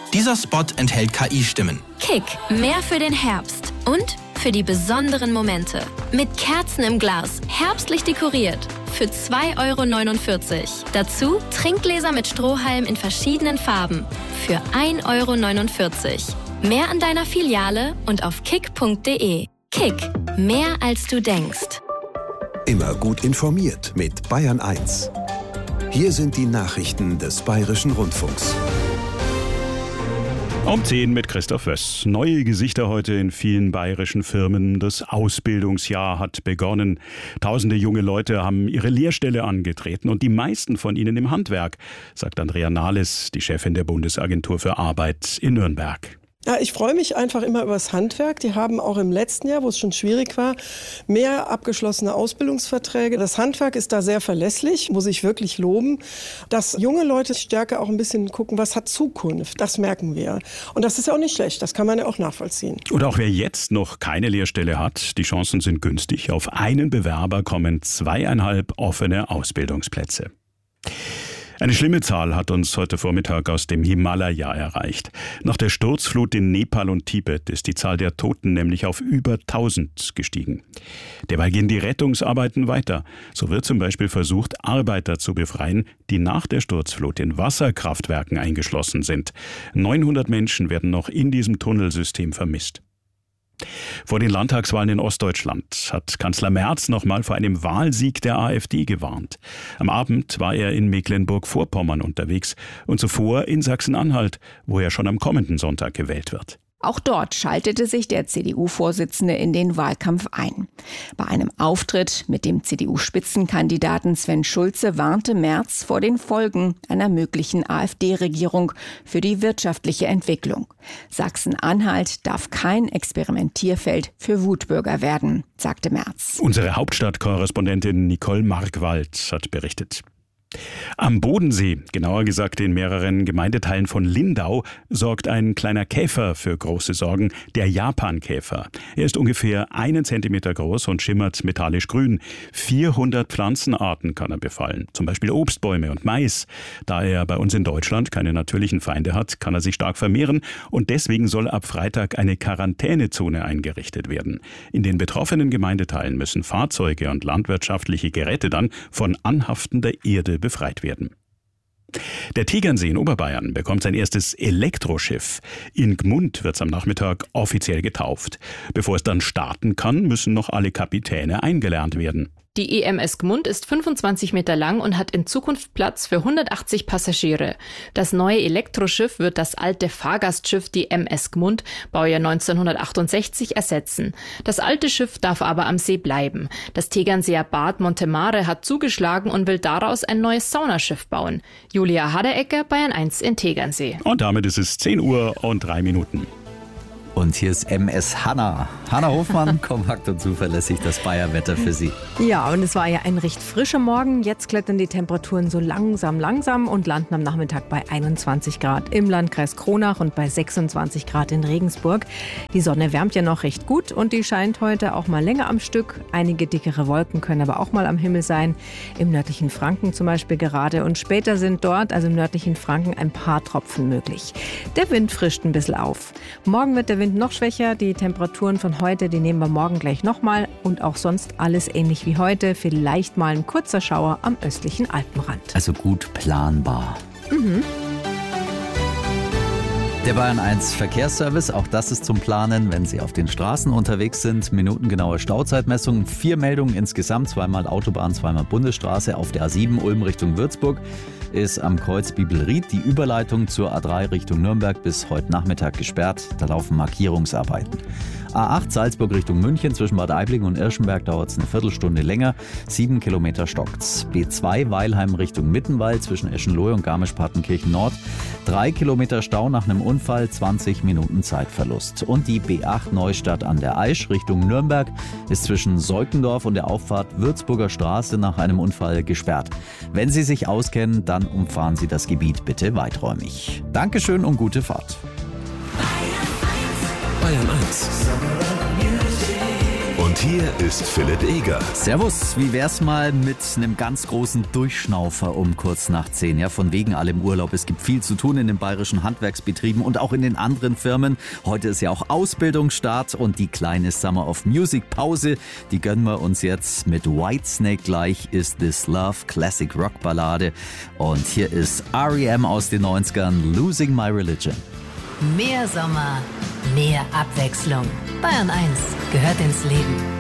Dieser Spot enthält KI-Stimmen. Kick, mehr für den Herbst und für die besonderen Momente. Mit Kerzen im Glas, herbstlich dekoriert. Für 2,49 €. Dazu Trinkgläser mit Strohhalm in verschiedenen Farben. Für 1,49 €. Mehr an deiner Filiale und auf kick.de. Kick, mehr als du denkst. Immer gut informiert mit Bayern 1. Hier sind die Nachrichten des Bayerischen Rundfunks. Um 10 mit Christoph Wöss. Neue Gesichter heute in vielen bayerischen Firmen. Das Ausbildungsjahr hat begonnen. Tausende junge Leute haben ihre Lehrstelle angetreten und die meisten von ihnen im Handwerk, sagt Andrea Nahles, die Chefin der Bundesagentur für Arbeit in Nürnberg. Ja, ich freue mich einfach immer über das Handwerk. Die haben auch im letzten Jahr, wo es schon schwierig war, mehr abgeschlossene Ausbildungsverträge. Das Handwerk ist da sehr verlässlich, muss ich wirklich loben. Dass junge Leute stärker auch ein bisschen gucken, was hat Zukunft, das merken wir. Und das ist ja auch nicht schlecht, das kann man ja auch nachvollziehen. Und auch wer jetzt noch keine Lehrstelle hat, die Chancen sind günstig. Auf einen Bewerber kommen 2,5 offene Ausbildungsplätze. Eine schlimme Zahl hat uns heute Vormittag aus dem Himalaya erreicht. Nach der Sturzflut in Nepal und Tibet ist die Zahl der Toten nämlich auf über 1000 gestiegen. Derweil gehen die Rettungsarbeiten weiter. So wird zum Beispiel versucht, Arbeiter zu befreien, die nach der Sturzflut in Wasserkraftwerken eingeschlossen sind. 900 Menschen werden noch in diesem Tunnelsystem vermisst. Vor den Landtagswahlen in Ostdeutschland hat Kanzler Merz nochmal vor einem Wahlsieg der AfD gewarnt. Am Abend war er in Mecklenburg-Vorpommern unterwegs und zuvor in Sachsen-Anhalt, wo er schon am kommenden Sonntag gewählt wird. Auch dort schaltete sich der CDU-Vorsitzende in den Wahlkampf ein. Bei einem Auftritt mit dem CDU-Spitzenkandidaten Sven Schulze warnte Merz vor den Folgen einer möglichen AfD-Regierung für die wirtschaftliche Entwicklung. Sachsen-Anhalt darf kein Experimentierfeld für Wutbürger werden, sagte Merz. Unsere Hauptstadtkorrespondentin Nicole Markwald hat berichtet. Am Bodensee, genauer gesagt in mehreren Gemeindeteilen von Lindau, sorgt ein kleiner Käfer für große Sorgen, der Japankäfer. Er ist ungefähr 1 Zentimeter groß und schimmert metallisch grün. 400 Pflanzenarten kann er befallen, zum Beispiel Obstbäume und Mais. Da er bei uns in Deutschland keine natürlichen Feinde hat, kann er sich stark vermehren und deswegen soll ab Freitag eine Quarantänezone eingerichtet werden. In den betroffenen Gemeindeteilen müssen Fahrzeuge und landwirtschaftliche Geräte dann von anhaftender Erde befreit werden. Der Tegernsee in Oberbayern bekommt sein erstes Elektroschiff. In Gmund wird es am Nachmittag offiziell getauft. Bevor es dann starten kann, müssen noch alle Kapitäne eingelernt werden. Die EMS Gmund ist 25 Meter lang und hat in Zukunft Platz für 180 Passagiere. Das neue Elektroschiff wird das alte Fahrgastschiff, die MS Gmund, Baujahr 1968, ersetzen. Das alte Schiff darf aber am See bleiben. Das Tegernseer Bad Montemare hat zugeschlagen und will daraus ein neues Saunaschiff bauen. Julia Haderecker, Bayern 1 in Tegernsee. Und damit ist es 10 Uhr und 3 Minuten. Und hier ist MS Hanna. Hanna Hofmann, kompakt und zuverlässig das Bayerwetter für Sie. Ja, und es war ja ein recht frischer Morgen. Jetzt klettern die Temperaturen so langsam und landen am Nachmittag bei 21 Grad im Landkreis Kronach und bei 26 Grad in Regensburg. Die Sonne wärmt ja noch recht gut und die scheint heute auch mal länger am Stück. Einige dickere Wolken können aber auch mal am Himmel sein. Im nördlichen Franken zum Beispiel gerade. Und später sind dort, also im nördlichen Franken, ein paar Tropfen möglich. Der Wind frischt ein bisschen auf. Morgen wird der Wind noch schwächer. Die Temperaturen von heute, die nehmen wir morgen gleich nochmal. Und auch sonst alles ähnlich wie heute. Vielleicht mal ein kurzer Schauer am östlichen Alpenrand. Also gut planbar. Der Bayern 1 Verkehrsservice, auch das ist zum Planen, wenn Sie auf den Straßen unterwegs sind. Minutengenaue Stauzeitmessung, 4 Meldungen insgesamt, 2-mal Autobahn, 2-mal Bundesstraße auf der A7 Ulm Richtung Würzburg. Ist am Kreuz Bibelried die Überleitung zur A3 Richtung Nürnberg bis heute Nachmittag gesperrt. Da laufen Markierungsarbeiten. A8 Salzburg Richtung München zwischen Bad Aibling und Irschenberg dauert es eine Viertelstunde länger. 7 Kilometer stockt's. B2 Weilheim Richtung Mittenwald zwischen Eschenlohe und Garmisch-Partenkirchen Nord. 3 Kilometer Stau nach einem Unfall, 20 Minuten Zeitverlust. Und die B8 Neustadt an der Aisch Richtung Nürnberg ist zwischen Seukendorf und der Auffahrt Würzburger Straße nach einem Unfall gesperrt. Wenn Sie sich auskennen, dann umfahren Sie das Gebiet bitte weiträumig. Dankeschön und gute Fahrt. Bayern 1. Und Und hier ist Philipp Eger. Servus, wie wär's mal mit einem ganz großen Durchschnaufer um kurz nach 10? Ja, von wegen allem Urlaub. Es gibt viel zu tun in den bayerischen Handwerksbetrieben und auch in den anderen Firmen. Heute ist ja auch Ausbildungsstart und die kleine Summer of Music Pause, die gönnen wir uns jetzt mit Whitesnake gleich. Is This Love, Classic Rock Ballade. Und hier ist R.E.M. aus den 90ern, Losing My Religion. Mehr Sommer, mehr Abwechslung. Bayern 1 gehört ins Leben.